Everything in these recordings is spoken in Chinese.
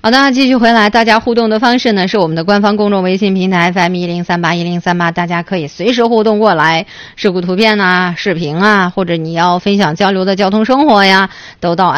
好的，继续回来，大家互动的方式呢是我们的官方公众微信平台 FM10381038，大家可以随时互动过来，事故图片啊、视频啊，或者你要分享交流的交通生活呀，都到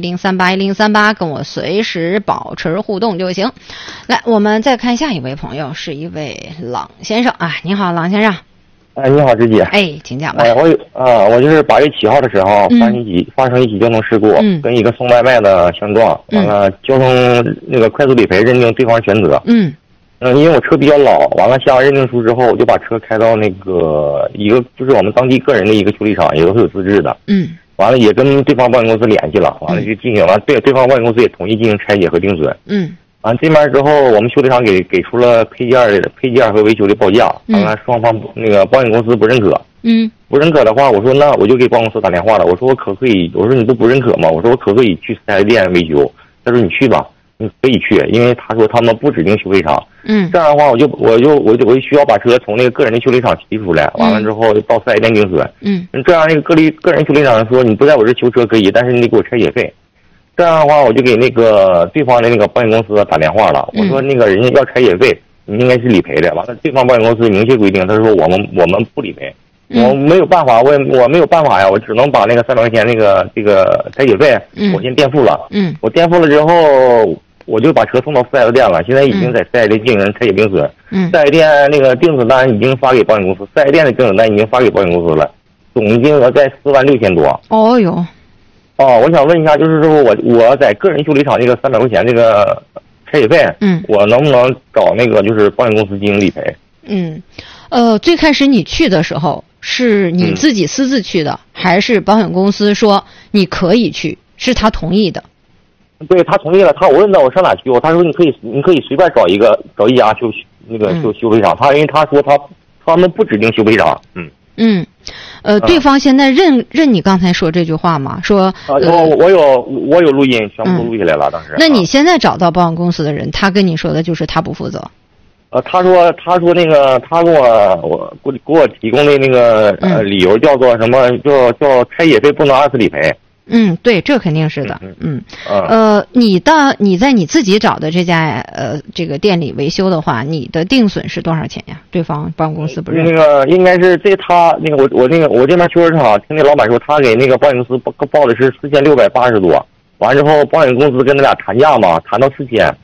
FM10381038跟我随时保持互动就行。来，我们再看下一位朋友，是一位郎先生啊，你好，郎先生。 哎，你好，直姐。 哎，请讲吧。 我就是8月7号的时候发生一起交通事故，跟一个送外卖的相撞，完了交通那个快速理赔认定对方全责。因为我车比较老，完了下完认定书之后，我就把车开到那个一个就是我们当地个人的一个修理厂，也都是有资质的。完了也跟对方保险公司联系了，完了就进行了对方保险公司也同意进行拆解和定损。完这面之后，我们修理厂给出了配件和维修的报价，完了双方那个保险公司不认可。不认可的话，我说那我就给保险公司打电话了，我说我可可以，我说你不认可吗？我说我可可以去4S店维修。他说你去吧，你可以去，因为他说他们不指定修理厂。这样的话我就需要把车从那个个人的修理厂提出来，完了之后到4S店定损。这样那个个人修理厂说你不在我这修车可以，但是你得给我拆解费。这样的话，我就给那个对方的那个保险公司打电话了。我说那个人家要拆解费，你应该是理赔的。完了，对方保险公司明确规定，他说我们不理赔。我没有办法，我没有办法呀，我只能把那个300块钱这个拆解费，我先垫付了。我垫付了之后，我就把车送到4S店了。现在已经在4S店进行拆解定损。4S店那个定损单已经发给保险公司，4S店的定损单已经发给保险公司了，总金额在46000多。 哦哟。 我想问一下，就是说我在个人修理厂这个300块钱这个拆解费，我能不能找那个就是保险公司进行理赔？ 最开始你去的时候是你自己私自去的，还是保险公司说你可以去，是他同意的？ 对，他同意了。我问到我上哪修，他说你可以随便找一家修理厂，因为他说他们不指定修理厂。 对方现在认你刚才说这句话吗？说我有录音，全部都录下来了。当时， 那你现在找到保险公司的人，他跟你说的就是他不负责。 他说那个他给我提供的那个理由叫做什么？叫拆解费不能2次理赔。 对，这肯定是的。你在你自己找的这家这个店里维修的话，你的定损是多少钱呀？对方保险公司不认。 那个应该是他那个我这边修车厂听那老板说，他给那个保险公司报的是4680多，完之后保险公司跟他俩谈价嘛，谈到4000。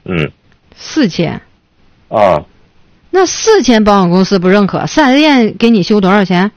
4000。 那 4000保险公司不认可，4S店给你修多少钱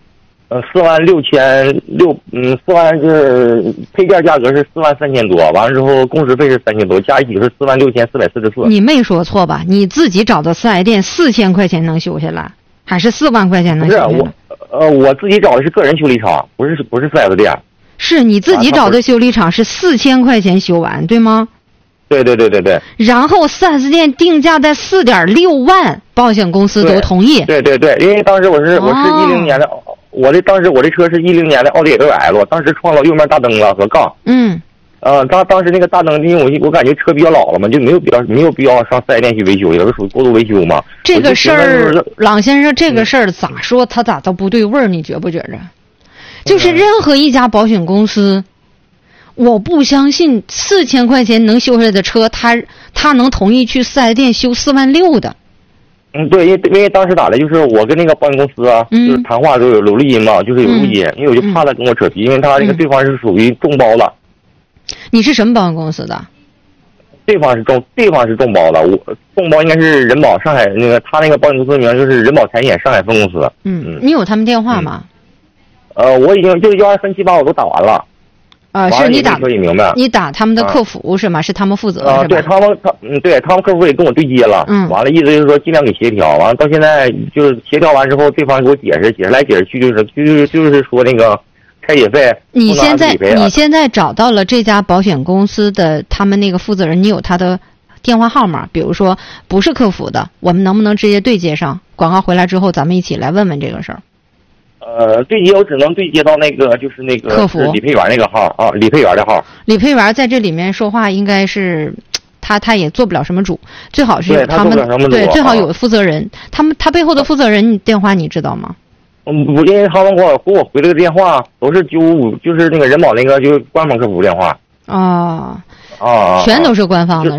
？46000，4万就是配件价格是43000多，完了之后工时费是3000多，加一起是46444。 你没说错吧？你自己找的4S店4000块钱能修下来，还是4万块钱能修下来？ 不是我自己找的是个人修理厂，不是 4S店。 是你自己找的修理厂是4000块钱修完，对吗？ 对。 然后4S店定价在4.6万，保险公司都同意。 对，因为当时我是10年的。当时我这车是10年的奥迪 A6L， 当时撞了右面大灯了和杠。当时那个大灯，因为我感觉车比较老了嘛，就没有必要上4S店去维修，也是属于过度维修嘛。 这个事儿，郎先生，这个事儿咋说他咋都不对味儿，你觉不觉着？就是任何一家保险公司，我不相信4000块钱能修下来的车，他能同意去4S店修46000的。 对，因为当时打的就是我跟那个保险公司啊，就是谈话都有录音嘛，就是有录音，因为我就怕他跟我扯皮，因为他那个对方是属于众包的。 你是什么保险公司的？ 对方是众包的，众包应该是人保上海那个，他那个保险公司名就是人保财险上海分公司。 你有他们电话吗？ 我已经就12378我都打完了。 是你打他们的客服是吗？是他们负责是吧？ 对他们客服也跟我对接了。完了意思就是说尽量给协调。完了到现在就是协调完之后，对方给我解释来解释去，就是说那个拆解费。 你现在找到了这家保险公司的他们那个负责人，你有他的电话号码？比如说不是客服的，我们能不能直接对接上？广告回来之后，咱们一起来问问这个事儿。 对接我只能对接到那个就是那个客服理赔员那个号啊，理赔员的号。理赔员在这里面说话应该是他也做不了什么主，最好是有他们对最好有负责人，他背后的负责人电话你知道吗？ 因为他们给我回了个电话，都是955，就是那个人保那个就是官方客服电话。 全都是官方的是吧？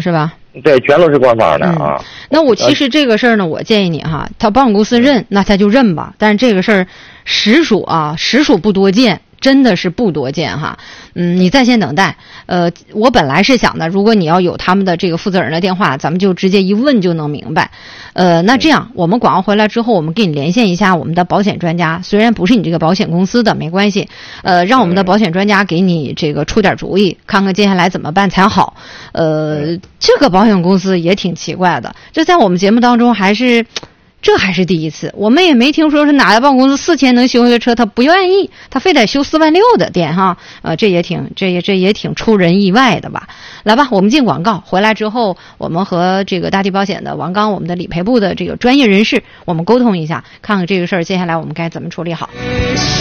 对，全都是官方的啊。 那我其实这个事儿呢，我建议你哈，他保险公司认，那他就认吧。但是这个事儿实属不多见。真的是不多见哈，你在线等待。我本来是想的，如果你要有他们的这个负责人的电话，咱们就直接一问就能明白。那这样，我们广告回来之后，我们给你连线一下我们的保险专家，虽然不是你这个保险公司的，没关系。让我们的保险专家给你这个出点主意，看看接下来怎么办才好。这个保险公司也挺奇怪的，这在我们节目当中这还是第一次，我们也没听说是哪个保险公司4000能修一个车，他不愿意，他非得修46000的店哈，这也挺出人意外的吧。来吧，我们进广告，回来之后，我们和这个大地保险的王刚，我们的理赔部的这个专业人士，我们沟通一下，看看这个事儿接下来我们该怎么处理好。